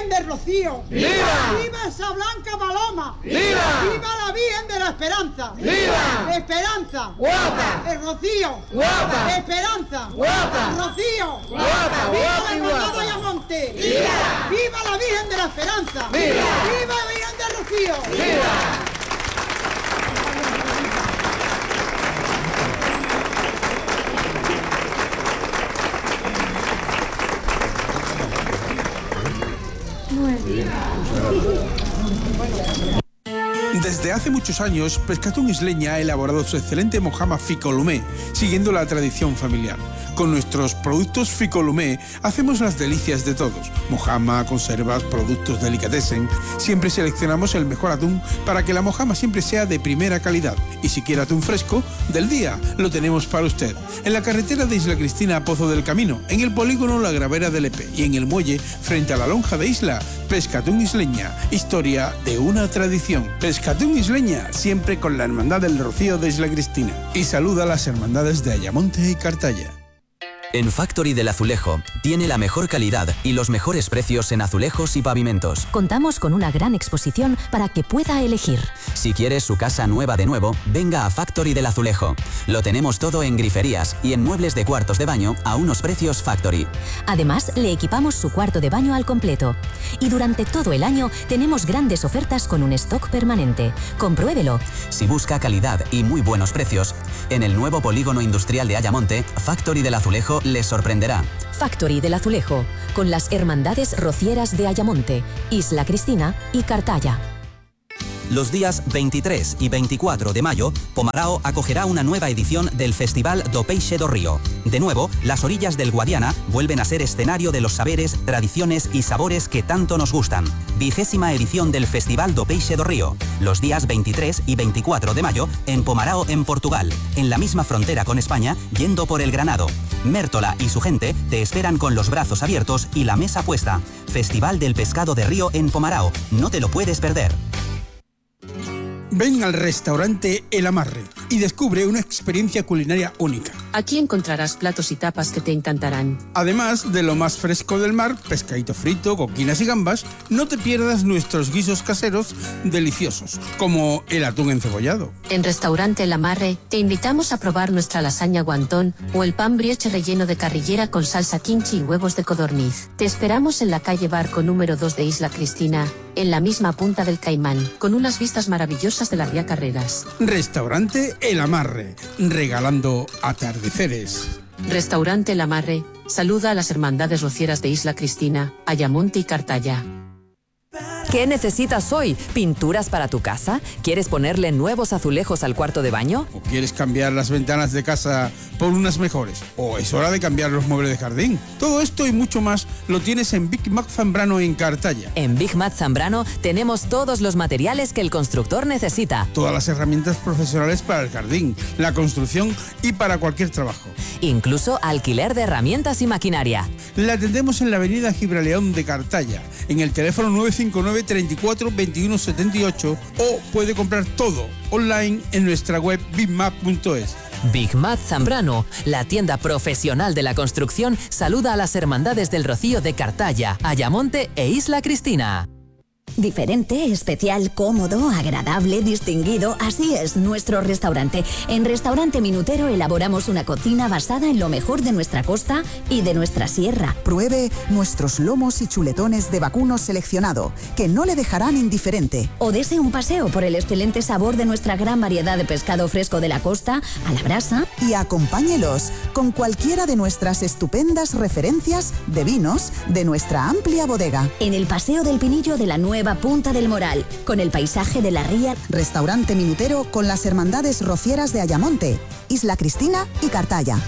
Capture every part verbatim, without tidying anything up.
Virgen del Rocío! ¡Viva! ¡Viva esa blanca paloma! ¡Viva! ¡Viva la Virgen de la Esperanza! ¡Viva! ¡Esperanza! ¡Guapa! ¡El Rocío! ¡Guapa! ¡Esperanza! ¡Guapa! ¡Rocío! ¡Guapa! ¡Viva ¡Guapa la y Hermandad guapa! de Ayamonte! ¡Viva! ¡Viva la Virgen de la Esperanza! ¡Viva! ¡Viva la Virgen del Rocío! ¡Viva! Desde hace muchos años, Pescatún Isleña ha elaborado su excelente mojama Ficolumé, siguiendo la tradición familiar. Con nuestros productos Ficolumé hacemos las delicias de todos. Mojama, conservas, productos delicatessen. Siempre seleccionamos el mejor atún para que la mojama siempre sea de primera calidad. Y si quiere atún fresco, del día, lo tenemos para usted. En la carretera de Isla Cristina a Pozo del Camino, en el polígono La Gravera de Lepe y en el muelle frente a la lonja de Isla, Pescatún Isleña, historia de una tradición. Pescatún Isleña, siempre con la Hermandad del Rocío de Isla Cristina. Y saluda a las hermandades de Ayamonte y Cartaya. En Factory del Azulejo tiene la mejor calidad y los mejores precios en azulejos y pavimentos. Contamos con una gran exposición para que pueda elegir. Si quieres su casa nueva de nuevo, venga a Factory del Azulejo. Lo tenemos todo en griferías y en muebles de cuartos de baño a unos precios Factory. Además, le equipamos su cuarto de baño al completo. Y durante todo el año tenemos grandes ofertas con un stock permanente. Compruébelo. Si busca calidad y muy buenos precios, en el nuevo polígono industrial de Ayamonte, Factory del Azulejo les sorprenderá. Factory del Azulejo, con las hermandades rocieras de Ayamonte, Isla Cristina y Cartaya. Los días veintitrés y veinticuatro de mayo, Pomarao acogerá una nueva edición del Festival do Peixe do Río. De nuevo, las orillas del Guadiana vuelven a ser escenario de los saberes, tradiciones y sabores que tanto nos gustan. Vigésima edición del Festival do Peixe do Río. Los días veintitrés y veinticuatro de mayo, en Pomarao, en Portugal, en la misma frontera con España, yendo por el Granado. Mértola y su gente te esperan con los brazos abiertos y la mesa puesta. Festival del Pescado de Río en Pomarao. No te lo puedes perder. Ven al restaurante El Amarre y descubre una experiencia culinaria única. Aquí encontrarás platos y tapas que te encantarán. Además de lo más fresco del mar, pescadito frito, coquinas y gambas, no te pierdas nuestros guisos caseros deliciosos, como el atún encebollado. En Restaurante El Amarre te invitamos a probar nuestra lasaña guantón o el pan brioche relleno de carrillera con salsa kimchi y huevos de codorniz. Te esperamos en la calle Barco número dos de Isla Cristina, en la misma punta del Caimán, con unas vistas maravillosas de la Ría Carreras. Restaurante El Amarre, regalando atardeceres. Restaurante El Amarre saluda a las hermandades rocieras de Isla Cristina, Ayamonte y Cartaya. ¿Qué necesitas hoy? ¿Pinturas para tu casa? ¿Quieres ponerle nuevos azulejos al cuarto de baño? ¿O quieres cambiar las ventanas de casa por unas mejores? ¿O es hora de cambiar los muebles de jardín? Todo esto y mucho más lo tienes en Big Mac Zambrano en Cartaya. En Big Mac Zambrano tenemos todos los materiales que el constructor necesita. Todas las herramientas profesionales para el jardín, la construcción y para cualquier trabajo. Incluso alquiler de herramientas y maquinaria. La atendemos en la avenida Gibraleón de Cartaya, en el teléfono nueve cinco nueve, treinta y cuatro, veintiuno setenta y ocho, o puede comprar todo online en nuestra web big map punto es. Big Mac Zambrano, la tienda profesional de la construcción, saluda a las hermandades del Rocío de Cartaya, Ayamonte e Isla Cristina. Diferente, especial, cómodo, agradable, distinguido, así es nuestro restaurante. En Restaurante Minutero elaboramos una cocina basada en lo mejor de nuestra costa y de nuestra sierra. Pruebe nuestros lomos y chuletones de vacuno seleccionado, que no le dejarán indiferente. O dese un paseo por el excelente sabor de nuestra gran variedad de pescado fresco de la costa, a la brasa. Y acompáñelos con cualquiera de nuestras estupendas referencias de vinos de nuestra amplia bodega. En el Paseo del Pinillo de la Nueva Punta del Moral, con el paisaje de la ría. Restaurante Minutero con las hermandades rocieras de Ayamonte, Isla Cristina y Cartaya.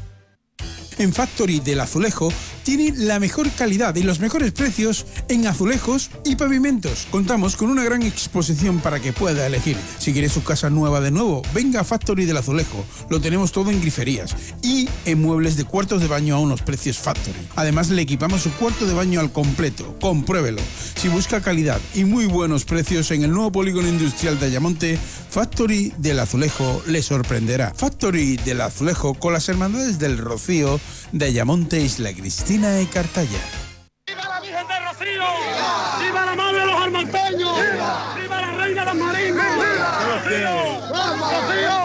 En Factory del Azulejo tiene la mejor calidad y los mejores precios en azulejos y pavimentos. Contamos con una gran exposición para que pueda elegir. Si quiere su casa nueva de nuevo, venga a Factory del Azulejo. Lo tenemos todo en griferías y en muebles de cuartos de baño a unos precios Factory. Además, le equipamos su cuarto de baño al completo. Compruébelo. Si busca calidad y muy buenos precios en el nuevo polígono industrial de Ayamonte, Factory del Azulejo le sorprenderá. Factory del Azulejo con las hermandades del Rocío de Ayamonte, Isla Cristina y Cartaya. ¡Viva la Virgen del Rocío! Rocío! ¡Viva la madre de los armanteños! ¡Viva! ¡Viva la reina de los marismas! ¡Viva! ¡Rocío! ¡Rocío!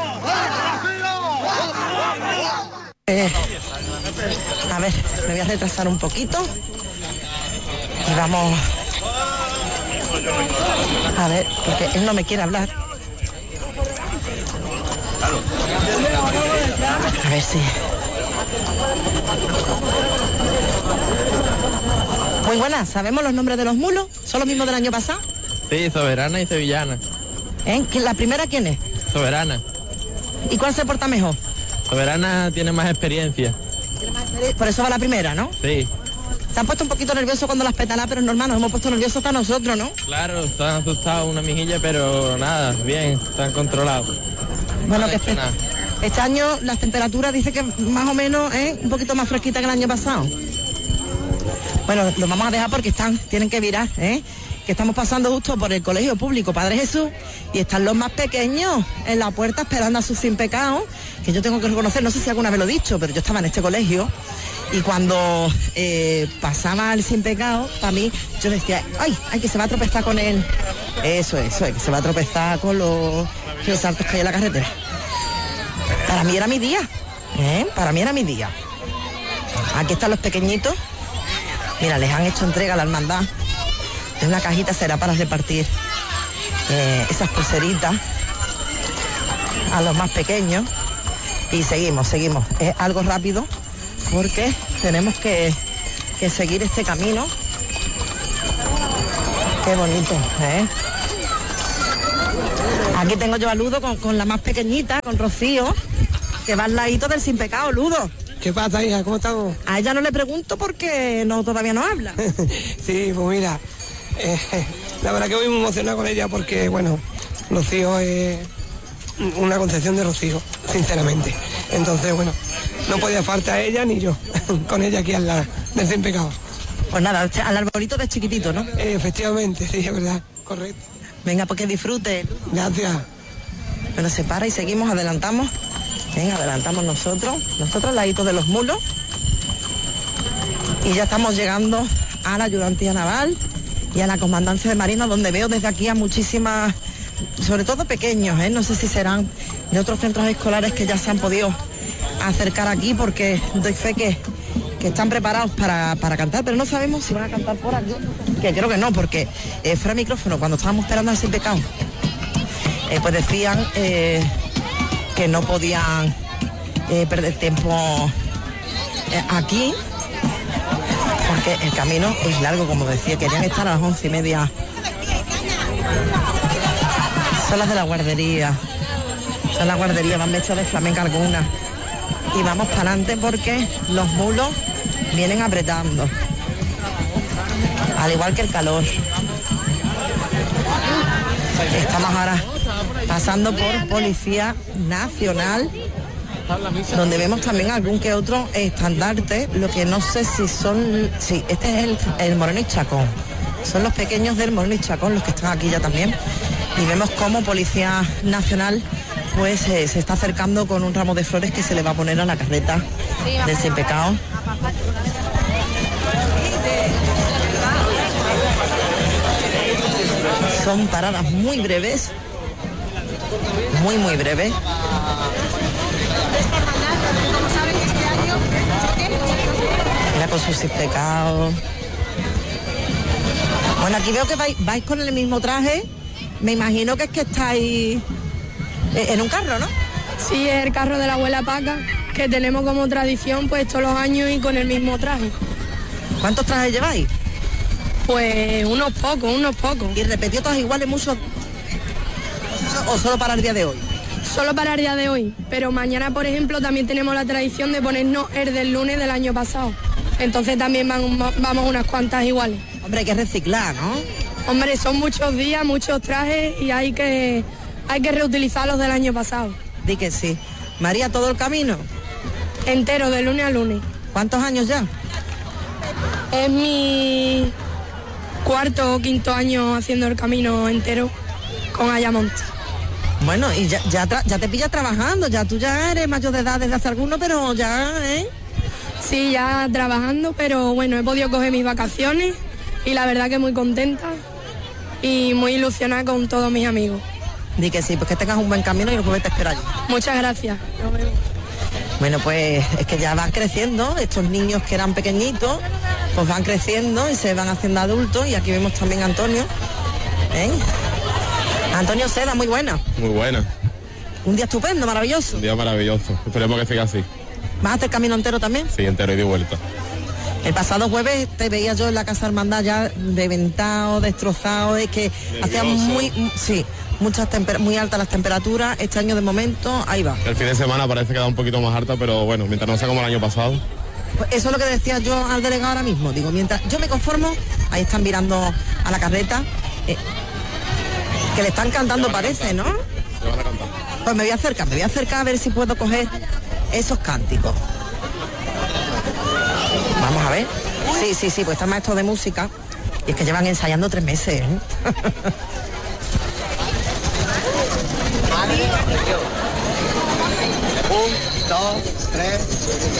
¡Rocío! Eh, a ver, me voy a retrasar un poquito y vamos a ver, porque él no me quiere hablar. A ver si... Muy buenas, ¿sabemos los nombres de los mulos? ¿Son los mismos del año pasado? Sí, Soberana y Sevillana. ¿Eh? ¿La primera quién es? Soberana. ¿Y cuál se porta mejor? Soberana tiene más experiencia. Por eso va la primera, ¿no? Sí. Se han puesto un poquito nerviosos cuando las petalas, pero es normal, nos hemos puesto nerviosos hasta nosotros, ¿no? Claro, están asustados una mijilla, pero nada, bien, están controlados. Bueno, no que este, este año las temperaturas dice que más o menos es un poquito más fresquita que el año pasado. Bueno, los vamos a dejar porque están, tienen que virar, ¿eh? Que estamos pasando justo por el colegio público Padre Jesús y están los más pequeños en la puerta esperando a sus sin pecados, que yo tengo que reconocer, no sé si alguna vez lo he dicho, pero yo estaba en este colegio y cuando eh, pasaba el sin pecado, para mí, yo decía, ay, ay, que se va a tropezar con él. Eso, eso, que se va a tropezar con los, los saltos que hay en la carretera. Para mí era mi día, ¿eh? Para mí era mi día. Aquí están los pequeñitos. Mira, les han hecho entrega a la hermandad. En una cajita será para repartir eh, esas pulseritas a los más pequeños. Y seguimos, seguimos. Es algo rápido porque tenemos que, que seguir este camino. Qué bonito, ¿eh? Aquí tengo yo a Ludo con, con la más pequeñita, con Rocío, que va al ladito del sin pecado. Ludo. ¿Qué pasa, hija? ¿Cómo estamos? A ella no le pregunto porque no todavía no habla. Sí, pues mira, eh, la verdad que voy muy emocionado con ella porque, bueno, Rocío es una concepción de Rocío, sinceramente. Entonces, bueno, no podía faltar ella ni yo, con ella aquí al lado del sin pecado. Pues nada, al arbolito de chiquitito, ¿no? Eh, efectivamente, sí, es verdad, correcto. Venga, pues que disfrute. Gracias. Bueno, se para y seguimos, adelantamos. Venga, adelantamos nosotros, nosotros al ladito de los mulos. Y ya estamos llegando a la ayudantía naval y a la comandancia de Marina, donde veo desde aquí a muchísimas, sobre todo pequeños, ¿eh? No sé si serán de otros centros escolares que ya se han podido acercar aquí, porque doy fe que, que están preparados para, para cantar, pero no sabemos si van a cantar por aquí, que creo que no, porque eh, fuera micrófono, cuando estábamos esperando al sin pecado, eh, pues decían... Eh, que no podían eh, perder tiempo eh, aquí, porque el camino es largo, como decía, querían estar a las once y media. Son las de la guardería, son la guardería, van vestidas de flamenca algunas. Y vamos para adelante porque los mulos vienen apretando, al igual que el calor. Estamos ahora pasando por Policía Nacional, donde vemos también algún que otro estandarte, lo que no sé si son... Sí, este es el, el Moreno y Chacón. Son los pequeños del Moreno y Chacón los que están aquí ya también. Y vemos cómo Policía Nacional pues eh, se está acercando con un ramo de flores que se le va a poner a la carreta del sin pecado. Son paradas muy breves, muy muy breves. Mira con sus sin pecados. Bueno, aquí veo que vais, vais con el mismo traje. Me imagino que es que estáis en un carro, ¿no? Sí, es el carro de la abuela Paca, que tenemos como tradición pues todos los años y con el mismo traje. ¿Cuántos trajes lleváis? Pues unos pocos, unos pocos. ¿Y repetido todos iguales mucho? ¿O solo para el día de hoy? Solo para el día de hoy, pero mañana, por ejemplo, también tenemos la tradición de ponernos el del lunes del año pasado. Entonces también van, vamos unas cuantas iguales. Hombre, hay que reciclar, ¿no? Hombre, son muchos días, muchos trajes y hay que, hay que reutilizar los del año pasado. Di que sí. María, ¿todo el camino? Entero, de lunes a lunes. ¿Cuántos años ya? Es mi cuarto o quinto año haciendo el camino entero con Ayamonte. Bueno, y ya, ya, ya te pillas trabajando, ya tú ya eres mayor de edad desde hace alguno, pero ya, ¿eh? Sí, ya trabajando, pero bueno, he podido coger mis vacaciones y la verdad que muy contenta y muy ilusionada con todos mis amigos. Di que sí, pues que tengas un buen camino y el jueves te espero allí. Muchas gracias. Nos vemos. Bueno, pues es que ya van creciendo, estos niños que eran pequeñitos, pues van creciendo y se van haciendo adultos, y aquí vemos también a Antonio. ¿Eh? Antonio Seda, muy buena. Muy buena. Un día estupendo, maravilloso. Un día maravilloso. Esperemos que siga así. ¿Vas a hacer camino entero también? Sí, entero y de vuelta. El pasado jueves te veía yo en la Casa Hermandad ya deventado, destrozado, de que hacía muy, sí, muchas temper- muy altas las temperaturas. Este año de momento, ahí va. El fin de semana parece que da un poquito más alta, pero bueno, mientras no sea como el año pasado. Pues eso es lo que decía yo al delegado ahora mismo. Digo, mientras yo me conformo, ahí están mirando a la carreta, eh, que le están cantando parece, ¿no? Te van a cantar. Pues me voy a acercar, me voy a acercar a ver si puedo coger esos cánticos. Vamos a ver. Sí, sí, sí, pues está el maestro de música. Y es que llevan ensayando tres meses, ¿eh? Un, dos, tres.